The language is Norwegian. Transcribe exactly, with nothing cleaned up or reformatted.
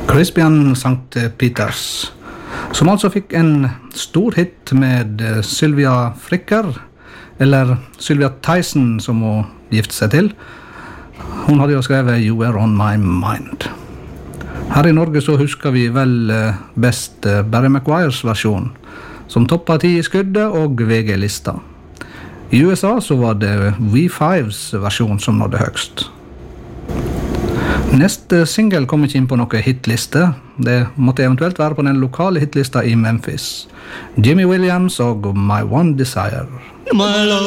Crispian Sankt Peters, som altså fikk en stor hit med Sylvia Fricker, eller Sylvia Tyson som hun gifte seg til. Hun hadde jo skrevet You Were On My Mind. Her i Norge så husker vi vel best Barry Maguires versjon, som toppet ti i skuddet og V G-lista. I U S A så var det V fives versjon som nådde høgst. Neste single kom ikke inn på noen hitliste. Det måtte eventuelt være på den lokale hitlista i Memphis. Jimmy Williams og My One Desire. My love.